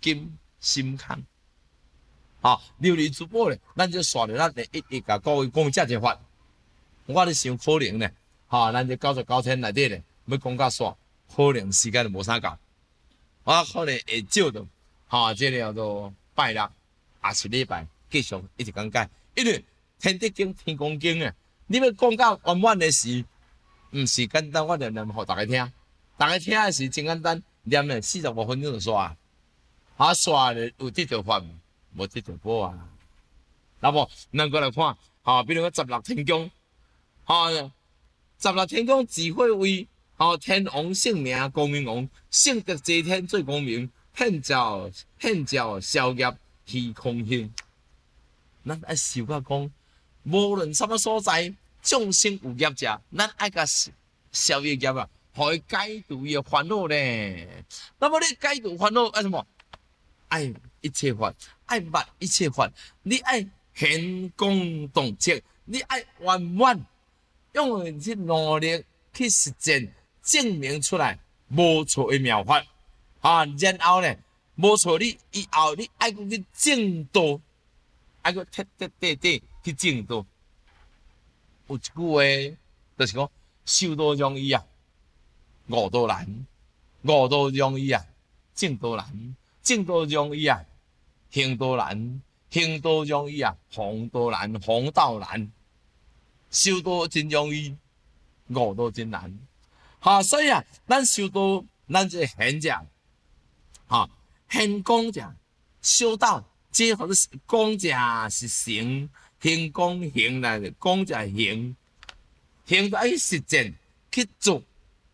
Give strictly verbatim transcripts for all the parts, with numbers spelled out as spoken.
金心康。啊，琉璃珠宝咧，咱就刷着咱的一一甲各位讲这一法，我咧想可能呢，哈，咱这九十九天内底咧，要讲到煞，可能时间就无啥够，我可能会照着，哈，这个叫做拜六，也是礼拜，继续一直讲解，因为天地经、天公经啊，你要讲到圆满的事，毋是简单，我念念互大家听，大家听的是真简单，念咧四十五分钟就煞，啊，煞咧有得着法。无这条波啊，那么咱过来看，哈，比如讲十六天宫，哈，十六天宫智慧位，哈，天王圣名光明王，圣德齐天最光明，现照现照消业虚空性。咱爱想甲讲，无论什么所在，众生有业者，咱爱甲消业业啊，互伊解除伊烦恼咧。那么你解除烦恼爱什么？爱一切法。爱捌一切法，你爱显功动彻，你爱圆满，用去努力去实践，证明出来无错的妙法。啊，然后呢，无错你以后你爱去去正道，爱去彻彻底底去正道。有一句话就是讲，修道容易啊，悟道难；悟道容易啊，正道难；正道容易啊。行道难，行道容易啊；弘道难，弘道难。修道真容易，悟道真难。哈，所以啊，咱修道，咱这贤者，哈，贤讲者，修道，这或者是讲者是行，行讲行来，讲者行，行就爱实践去做。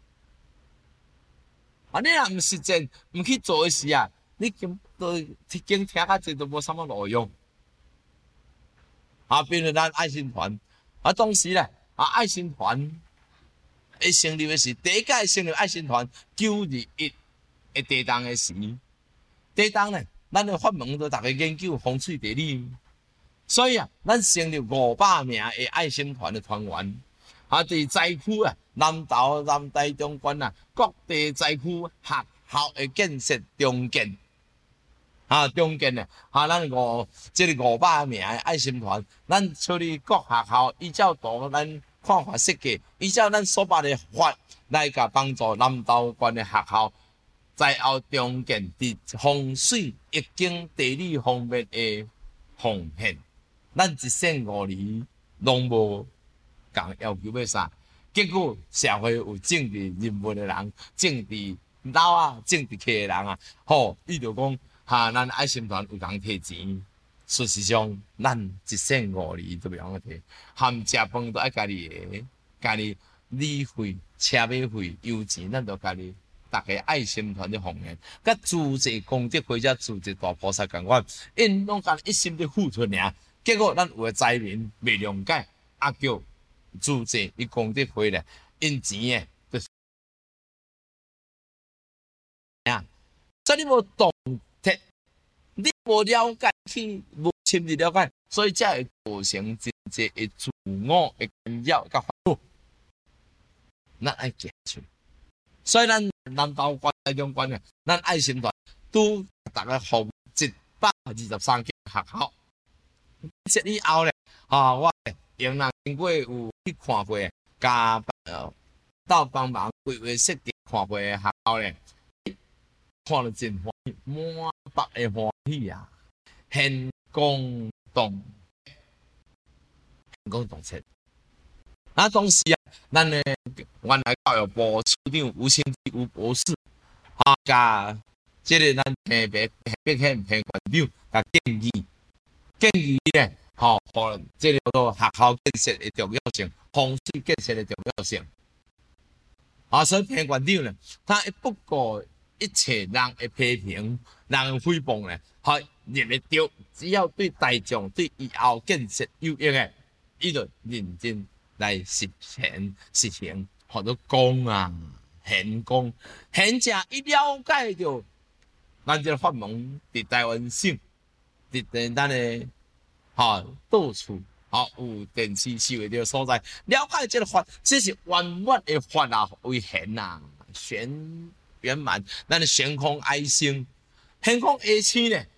啊，你若唔实践，唔去做的时啊，你根都已经听甲这都无什么路用。啊，比如咱爱心团，啊，当时咧，啊，爱心团会成立的是第一届成立爱心团九二一的地动的时，地动咧，咱的法门都大家研究风水地理，所以啊，咱成立五百名的爱心团的团员，啊，伫灾区啊，南投、南台、中关啊，各地灾区学校的建设重建。啊，中建咧，啊，咱五即个五百名的爱心团，咱处理各学校，依照图咱看法设计，依照咱所捌的法来甲帮助南投县的学校，在后中建伫风水、易经、地理方面的奉献，咱一省五厘拢无共要求要啥，结果社会有政治人物的人，政治老啊，政治客的人啊，吼，伊就讲。哈，咱爱心团有人摕钱，事实上，咱一省五厘都袂用摕，含食饭都爱家己的，家己理费、车马费、油钱，咱都家己。大家爱心团的奉献，甲组织功德或者组织大菩萨共款，因拢干一心的付出尔。结果咱有个灾民未谅解，啊叫组织伊功德会咧，因钱诶，就是啊，所以你无动。你无了解去，无深入了解，所以才会造成真济的自我的干扰甲烦恼。咱爱行出，所以咱南投县、台中县嘅，咱爱心团都大家服务一百二十三间学校。这以后咧，啊，我用人经过有去看过，加呃到帮忙规划设计看过的学校咧。看了真欢喜，满腹的欢喜啊！显光动，显光动彻。那当时啊，咱的原来教育部处长吴兴基吴博士，啊，甲即个咱平北北县平县长甲建议，建议咧，吼，互即个做学校建设的重要性，风水建设的重要性。啊，所以平县长咧，他不过。一切人的批评、人的诽谤咧，係認得到，只要對大眾、對以後建設有益嘅，伊就認真來實踐實行，學到講啊、顯講，顯者一了解到，咱這個法門佇台灣省，佇咱的嚇到處嚇有電視收會到所在，了解這個法，這是圓滿的法啊，為顯啊，玄。圆满，咱的玄空愛心， 现讲下星呢，